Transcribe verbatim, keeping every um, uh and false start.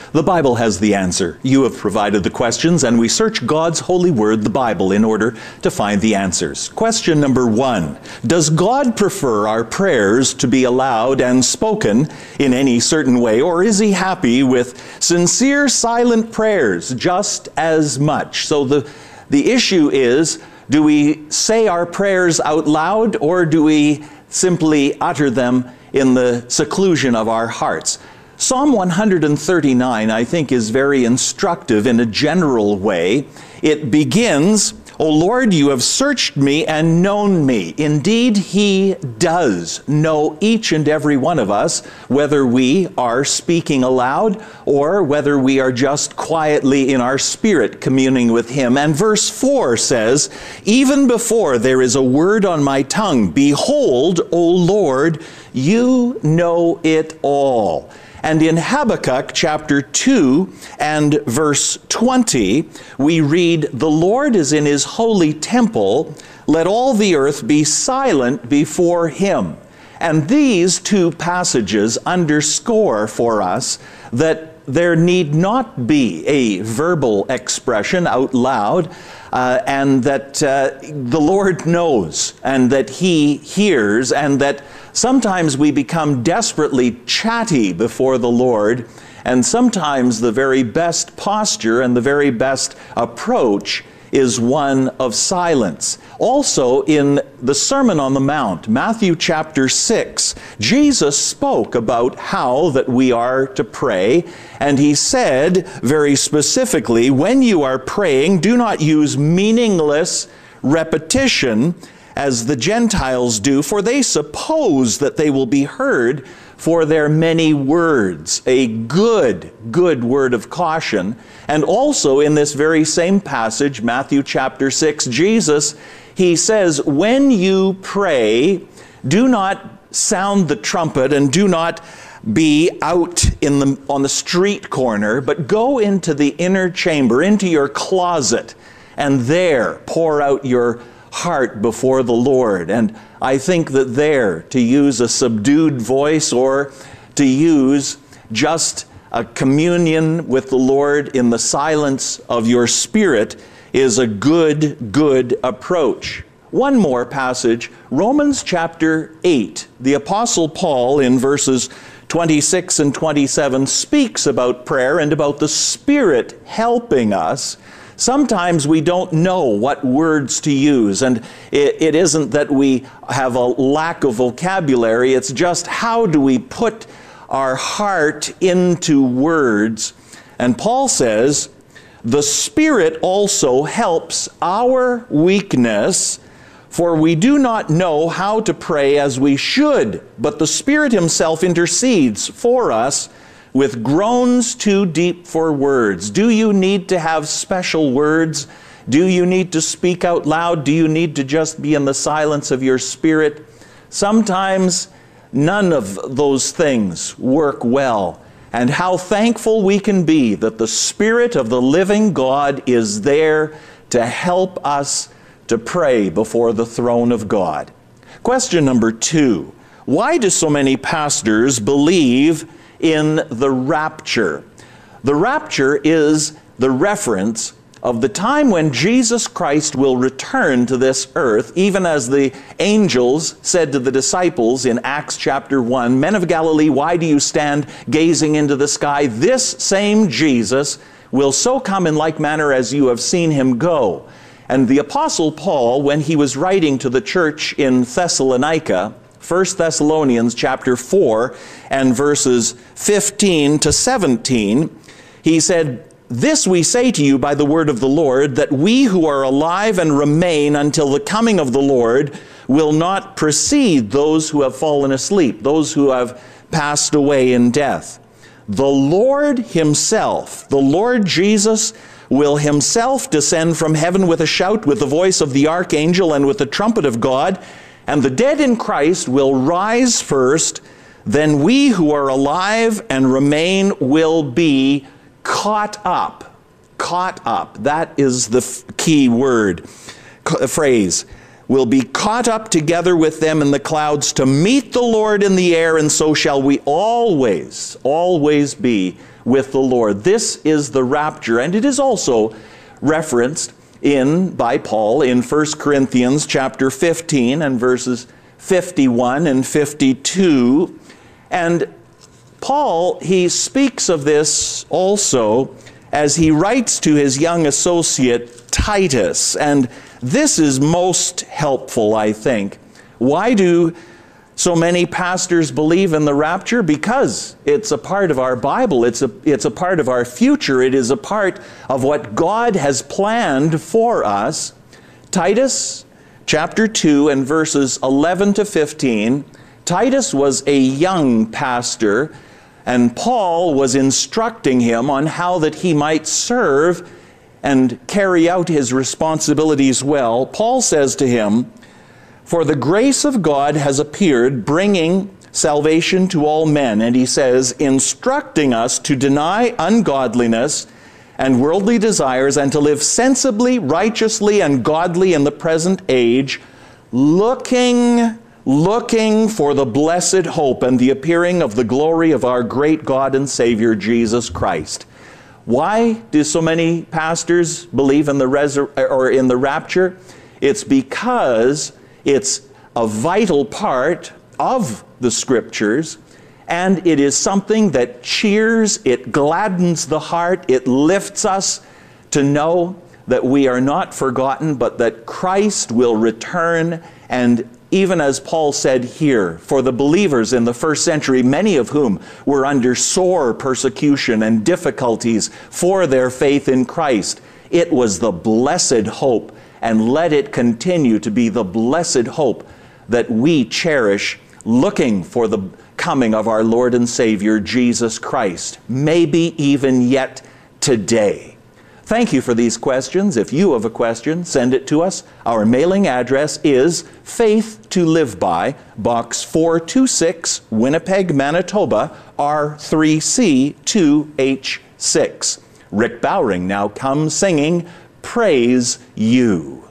The Bible has the answer. You have provided the questions, and we search God's holy word, the Bible, in order to find the answers. Question number one. Does God prefer our prayers to be aloud and spoken in any certain way, or is he happy with sincere, silent prayers just as much? So the, the issue is, do we say our prayers out loud, or do we simply utter them in the seclusion of our hearts? Psalm one thirty-nine, I think, is very instructive in a general way. It begins, "O Lord, you have searched me and known me." Indeed, he does know each and every one of us, whether we are speaking aloud or whether we are just quietly in our spirit communing with him. And verse four says, "Even before there is a word on my tongue, behold, O Lord, you know it all." And in Habakkuk chapter two and verse twenty, we read, "The Lord is in his holy temple. Let all the earth be silent before him." And these two passages underscore for us that there need not be a verbal expression out loud, uh, and that uh, the Lord knows, and that he hears, and that sometimes we become desperately chatty before the Lord, and sometimes the very best posture and the very best approach is one of silence. Also, in the Sermon on the Mount, Matthew chapter six, Jesus spoke about how that we are to pray, and he said very specifically, "When you are praying, do not use meaningless repetition as the Gentiles do, for they suppose that they will be heard for their many words." A good, good word of caution. And also in this very same passage, Matthew chapter six, Jesus, he says, "When you pray, do not sound the trumpet and do not be out in the, on the street corner, but go into the inner chamber, into your closet, and there pour out your heart before the Lord." And I think that there, to use a subdued voice or to use just a communion with the Lord in the silence of your spirit, is a good, good approach. One more passage, Romans chapter eight. The Apostle Paul in verses twenty-six and twenty-seven speaks about prayer and about the Spirit helping us. Sometimes we don't know what words to use, and it, it isn't that we have a lack of vocabulary, it's just how do we put our heart into words. And Paul says, "The Spirit also helps our weakness, for we do not know how to pray as we should, but the Spirit himself intercedes for us with groans too deep for words." Do you need to have special words? Do you need to speak out loud? Do you need to just be in the silence of your spirit? Sometimes none of those things work well. And how thankful we can be that the Spirit of the living God is there to help us to pray before the throne of God. Question number two. Why do so many pastors believe in the rapture? The rapture is the reference of the time when Jesus Christ will return to this earth, even as the angels said to the disciples in Acts chapter one, "Men of Galilee, why do you stand gazing into the sky? This same Jesus will so come in like manner as you have seen him go." And the Apostle Paul, when he was writing to the church in Thessalonica, First Thessalonians chapter four and verses fifteen to seventeen, he said, "This we say to you by the word of the Lord, that we who are alive and remain until the coming of the Lord will not precede those who have fallen asleep," those who have passed away in death. "The Lord himself," the Lord Jesus, "will himself descend from heaven with a shout, with the voice of the archangel, and with the trumpet of God, and the dead in Christ will rise first. Then we who are alive and remain will be caught up." Caught up. That is the f- key word, c- phrase. will be caught up together with them in the clouds to meet the Lord in the air, and so shall we always, always be with the Lord. This is the rapture, and it is also referenced in by Paul in First Corinthians chapter fifteen and verses fifty-one and fifty-two. And Paul, he speaks of this also as he writes to his young associate Titus, and this is most helpful, I think. Why do so many pastors believe in the rapture? Because it's a part of our Bible. It's a, it's a part of our future. It is a part of what God has planned for us. Titus chapter two and verses eleven to fifteen. Titus was a young pastor, and Paul was instructing him on how that he might serve and carry out his responsibilities well. Paul says to him, "For the grace of God has appeared, bringing salvation to all men." And he says, instructing us to deny ungodliness and worldly desires, and to live sensibly, righteously, and godly in the present age, looking, looking for the blessed hope and the appearing of the glory of our great God and Savior, Jesus Christ. Why do so many pastors believe in the resur- or in the rapture? It's because it's a vital part of the Scriptures, and it is something that cheers, it gladdens the heart, it lifts us to know that we are not forgotten, but that Christ will return. And even as Paul said here, for the believers in the first century, many of whom were under sore persecution and difficulties for their faith in Christ, it was the blessed hope, and let it continue to be the blessed hope that we cherish, looking for the coming of our Lord and Savior, Jesus Christ, maybe even yet today. Thank you for these questions. If you have a question, send it to us. Our mailing address is Faith to Live By, Box four two six, Winnipeg, Manitoba, R three C two H six. Rick Bowring now comes singing, "Praise You."